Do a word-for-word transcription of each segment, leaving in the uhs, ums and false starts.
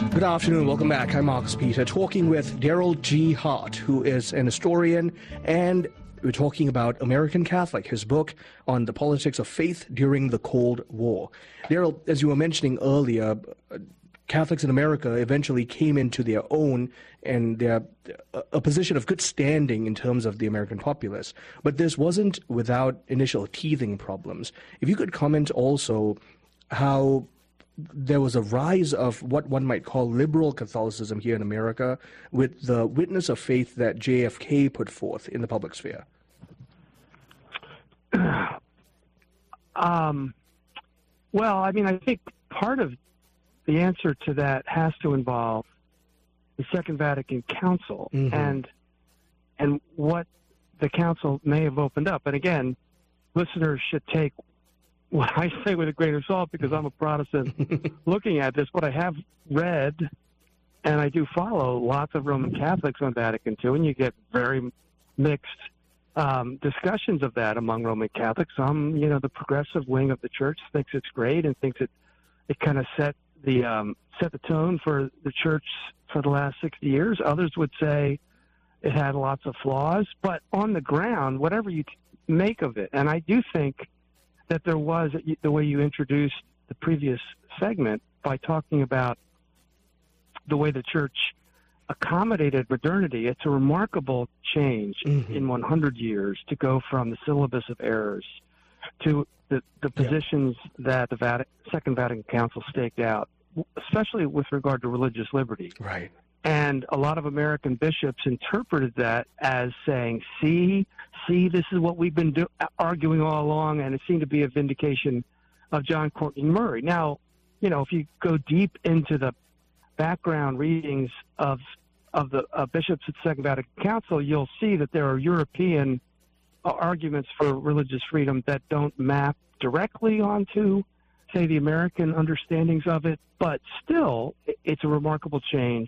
Good afternoon. Welcome back. I'm Marcus Peter, talking with Daryl G. Hart, who is an historian, and we're talking about American Catholic, his book on the politics of faith during the Cold War. Daryl, as you were mentioning earlier, Catholics in America eventually came into their own and they're a position of good standing in terms of the American populace. But this wasn't without initial teething problems. If you could comment also how there was a rise of what one might call liberal Catholicism here in America with the witness of faith that J F K put forth in the public sphere. Um, well, I mean, I think part of the answer to that has to involve the Second Vatican Council mm-hmm. and and what the council may have opened up. And again, listeners should take what I say with a grain of salt because I'm a Protestant looking at this. But I have read and I do follow lots of Roman Catholics on Vatican two, and you get very mixed um, discussions of that among Roman Catholics. Some, you know, the progressive wing of the church thinks it's great and thinks it it kind of set the um, set the tone for the church for the last sixty years. Others would say it had lots of flaws, but on the ground, whatever you make of it, and I do think that there was, the way you introduced the previous segment by talking about the way the church accommodated modernity, it's a remarkable change mm-hmm. in one hundred years to go from the syllabus of errors to the, the positions yeah. that the Vatican, Second Vatican Council staked out, especially with regard to religious liberty. Right. And a lot of American bishops interpreted that as saying, see, see, this is what we've been do- arguing all along, and it seemed to be a vindication of John Courtney Murray. Now, you know, if you go deep into the background readings of of the uh, bishops at the Second Vatican Council, you'll see that there are European uh, arguments for religious freedom that don't map directly onto, say, the American understandings of it, but still, it's a remarkable change.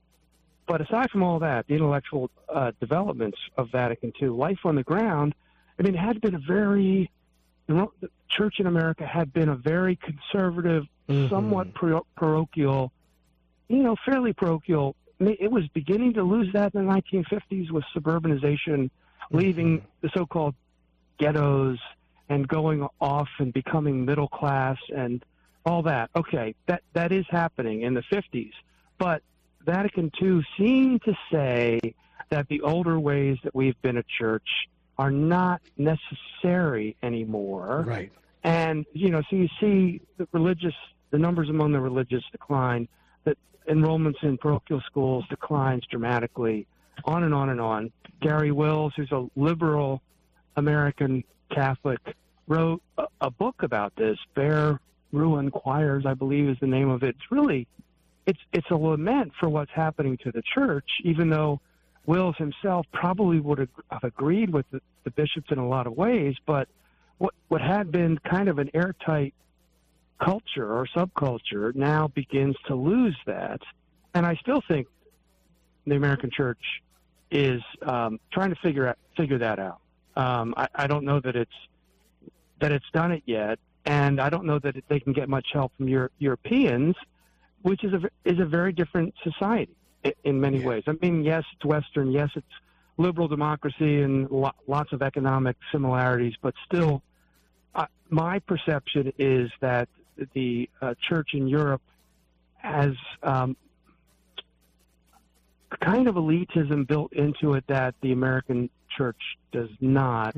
But aside from all that, the intellectual uh, developments of Vatican two, life on the ground, I mean, it had been a very, the church in America had been a very conservative, mm-hmm. somewhat par- parochial, you know, fairly parochial. I mean, it was beginning to lose that in the nineteen fifties with suburbanization, mm-hmm. leaving the so-called ghettos and going off and becoming middle class and all that. Okay, that that is happening in the fifties. But Vatican two seemed to say that the older ways that we've been a church are not necessary anymore. Right. And, you know, so you see the religious, the numbers among the religious decline, that enrollments in parochial schools declines dramatically, on and on and on. Gary Wills, who's a liberal American Catholic, wrote a, a book about this, Bare Ruin Choirs, I believe is the name of it. It's really, it's it's a lament for what's happening to the church, even though Wills himself probably would have agreed with the, the bishops in a lot of ways, but what what had been kind of an airtight culture or subculture now begins to lose that. And I still think the American church is um, trying to figure out, figure that out. Um, I, I don't know that it's that it's done it yet, and I don't know that it, they can get much help from Euro- Europeans, which is a is a very different society in, in many yeah. ways. I mean, yes, it's Western, yes, it's liberal democracy and lo- lots of economic similarities, but still, uh, my perception is that the uh, church in Europe has um, kind of elitism built into it that the American church does not.